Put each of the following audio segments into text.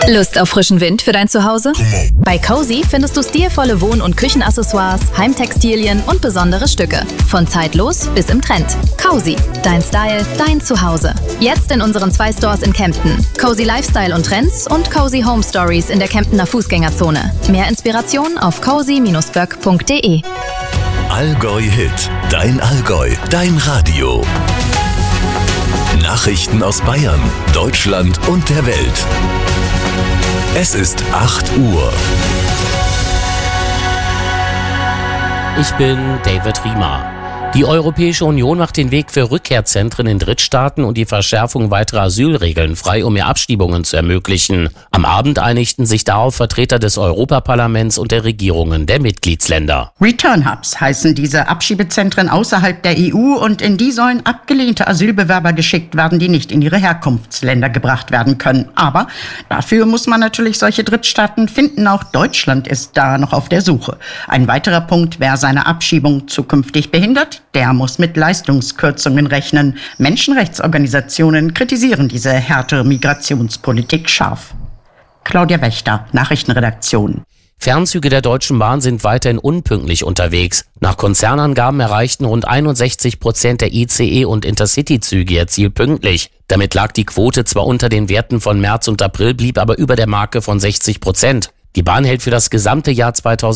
Lust auf frischen Wind für dein Zuhause? Bei Cozy findest du stilvolle Wohn- und Küchenaccessoires, Heimtextilien und besondere Stücke. Von zeitlos bis im Trend. Cozy, dein Style, dein Zuhause. Jetzt in unseren 2 Stores in Kempten. Cozy Lifestyle und Trends und Cozy Home Stories in der Kemptener Fußgängerzone. Mehr Inspiration auf cozy-böck.de. Allgäu Hit, dein Allgäu, dein Radio. Nachrichten aus Bayern, Deutschland und der Welt. Es ist 8 Uhr. Ich bin David Riemer. Die Europäische Union macht den Weg für Rückkehrzentren in Drittstaaten und die Verschärfung weiterer Asylregeln frei, um mehr Abschiebungen zu ermöglichen. Am Abend einigten sich darauf Vertreter des Europaparlaments und der Regierungen der Mitgliedsländer. Return Hubs heißen diese Abschiebezentren außerhalb der EU und in die sollen abgelehnte Asylbewerber geschickt werden, die nicht in ihre Herkunftsländer gebracht werden können. Aber dafür muss man natürlich solche Drittstaaten finden. Auch Deutschland ist da noch auf der Suche. Ein weiterer Punkt: Wer seine Abschiebung zukünftig behindert, der muss mit Leistungskürzungen rechnen. Menschenrechtsorganisationen kritisieren diese härtere Migrationspolitik scharf. Claudia Wächter, Nachrichtenredaktion. Fernzüge der Deutschen Bahn sind weiterhin unpünktlich unterwegs. Nach Konzernangaben erreichten rund 61% der ICE- und Intercity-Züge ihr Ziel pünktlich. Damit lag die Quote zwar unter den Werten von März und April, blieb aber über der Marke von 60%. Die Bahn hält für das gesamte Jahr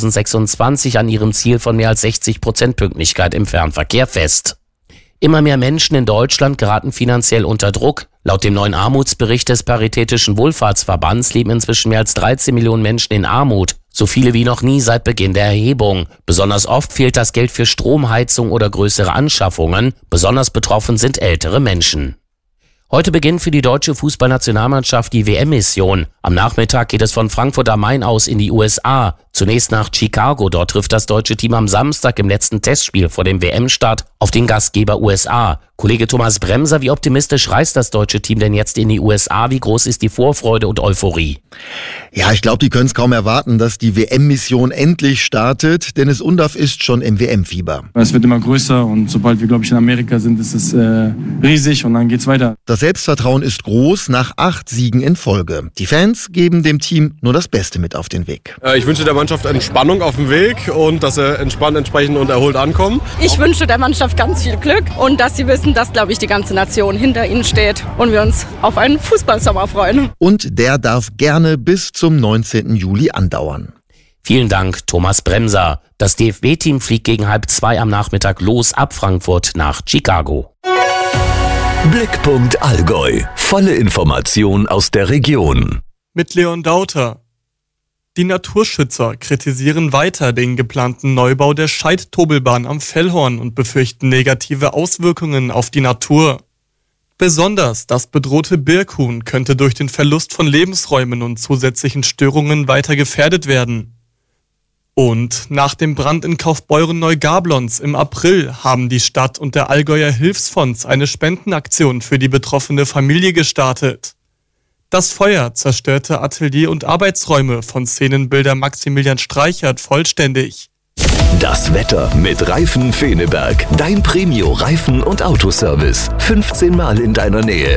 2026 an ihrem Ziel von mehr als 60% Pünktlichkeit im Fernverkehr fest. Immer mehr Menschen in Deutschland geraten finanziell unter Druck. Laut dem neuen Armutsbericht des Paritätischen Wohlfahrtsverbands leben inzwischen mehr als 13 Millionen Menschen in Armut. So viele wie noch nie seit Beginn der Erhebung. Besonders oft fehlt das Geld für Stromheizung oder größere Anschaffungen. Besonders betroffen sind ältere Menschen. Heute beginnt für die deutsche Fußballnationalmannschaft die WM-Mission. Am Nachmittag geht es von Frankfurt am Main aus in die USA. Zunächst nach Chicago. Dort trifft das deutsche Team am Samstag im letzten Testspiel vor dem WM-Start auf den Gastgeber USA. Kollege Thomas Bremser, wie optimistisch reist das deutsche Team denn jetzt in die USA? Wie groß ist die Vorfreude und Euphorie? Ja, ich glaube, die können es kaum erwarten, dass die WM-Mission endlich startet. Dennis Undaff ist schon im WM-Fieber. Es wird immer größer und sobald wir, glaube ich, in Amerika sind, ist es riesig und dann geht's weiter. Das Selbstvertrauen ist groß nach 8 Siegen in Folge. Die Fans geben dem Team nur das Beste mit auf den Weg. Ich wünsche der Mannschaft Entspannung auf dem Weg und dass sie entspannt, entsprechend und erholt ankommen. Ich wünsche der Mannschaft ganz viel Glück und dass sie wissen, dass, glaube ich, die ganze Nation hinter ihnen steht und wir uns auf einen Fußballsommer freuen. Und der darf gerne bis zum 19. Juli andauern. Vielen Dank, Thomas Bremser. Das DFB-Team fliegt gegen 1:30 am Nachmittag los ab Frankfurt nach Chicago. Blickpunkt Allgäu. Volle Information aus der Region. Mit Leon Dauter. Die Naturschützer kritisieren weiter den geplanten Neubau der Scheidtobelbahn am Fellhorn und befürchten negative Auswirkungen auf die Natur. Besonders das bedrohte Birkhuhn könnte durch den Verlust von Lebensräumen und zusätzlichen Störungen weiter gefährdet werden. Und nach dem Brand in Kaufbeuren-Neugablonz im April haben die Stadt und der Allgäuer Hilfsfonds eine Spendenaktion für die betroffene Familie gestartet. Das Feuer zerstörte Atelier- und Arbeitsräume von Szenenbilder Maximilian Streichert vollständig. Das Wetter mit Reifen Feneberg. Dein Premio-Reifen- und Autoservice. 15 Mal in deiner Nähe.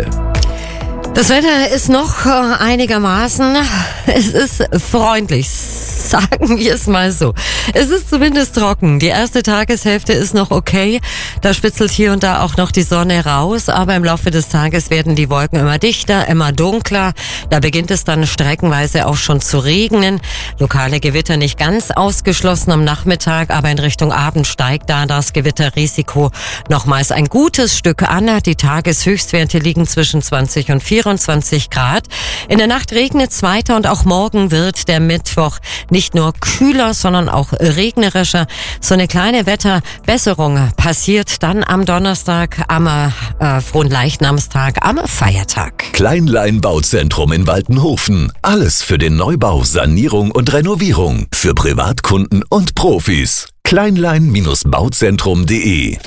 Das Wetter ist noch einigermaßen, es ist freundlich, sagen wir es mal so. Es ist zumindest trocken. Die erste Tageshälfte ist noch okay. Da spitzelt hier und da auch noch die Sonne raus, aber im Laufe des Tages werden die Wolken immer dichter, immer dunkler. Da beginnt es dann streckenweise auch schon zu regnen. Lokale Gewitter nicht ganz ausgeschlossen am Nachmittag, aber in Richtung Abend steigt da das Gewitterrisiko nochmals ein gutes Stück an. Die Tageshöchstwerte liegen zwischen 20 und 24 Grad. In der Nacht regnet es weiter und auch morgen wird der Mittwoch nicht nur kühler, sondern auch regnerischer. So eine kleine Wetterbesserung passiert dann am Donnerstag, am Fronleichnamstag, am Feiertag. Kleinlein Bauzentrum in Waltenhofen. Alles für den Neubau, Sanierung und Renovierung. Für Privatkunden und Profis. Kleinlein-bauzentrum.de.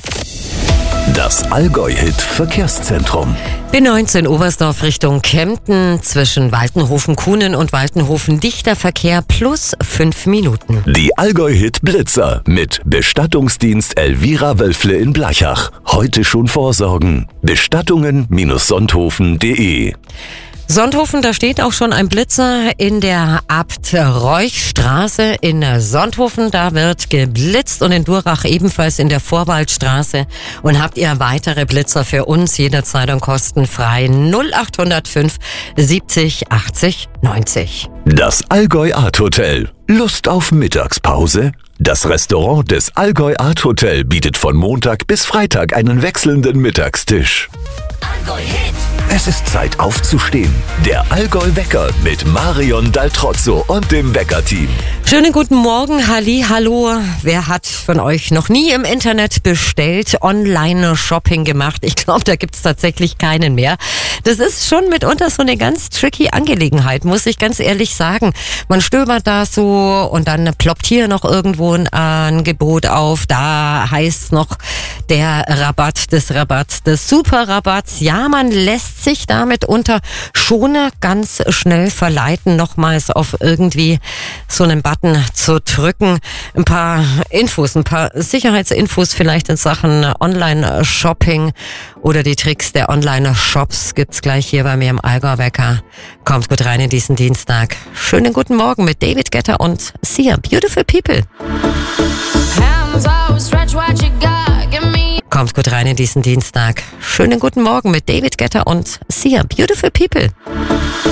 Das Allgäu-Hit-Verkehrszentrum. B19 Oberstdorf Richtung Kempten, zwischen Waltenhofen-Kuhnen und Waltenhofen dichter Verkehr plus 5 Minuten. Die Allgäu-Hit-Blitzer mit Bestattungsdienst Elvira Wölfle in Blachach. Heute schon vorsorgen. Bestattungen-Sonthofen.de. Sonthofen, da steht auch schon ein Blitzer in der Abt-Reuch-Straße in Sonthofen. Da wird geblitzt und in Durach ebenfalls in der Vorwaldstraße. Und habt ihr weitere Blitzer für uns jederzeit und kostenfrei 0805 70 80 90. Das Allgäu Art Hotel. Lust auf Mittagspause? Das Restaurant des Allgäu Art Hotel bietet von Montag bis Freitag einen wechselnden Mittagstisch. Allgäu Hit. Es ist Zeit aufzustehen. Der Allgäu-Wecker mit Marion Daltrozzo und dem Wecker-Team. Schönen guten Morgen, Halli, hallo. Wer hat von euch noch nie im Internet bestellt, Online-Shopping gemacht? Ich glaube, da gibt's tatsächlich keinen mehr. Das ist schon mitunter so eine ganz tricky Angelegenheit, muss ich ganz ehrlich sagen. Man stöbert da so und dann ploppt hier noch irgendwo ein Angebot auf. Da heißt noch der Rabatt des Superrabatts. Ja, man lässt sich damit unter schon ganz schnell verleiten, nochmals auf irgendwie so einen Button zu drücken. Ein paar Infos, ein paar Sicherheitsinfos vielleicht in Sachen Online-Shopping oder die Tricks der Online-Shops gibt's gleich hier bei mir im Allgäu-Wecker. Kommt gut rein in diesen Dienstag. Schönen guten Morgen mit David Guetta und Sia. Beautiful People. Kommt gut rein in diesen Dienstag. Schönen guten Morgen mit David Guetta und Sia. Beautiful People.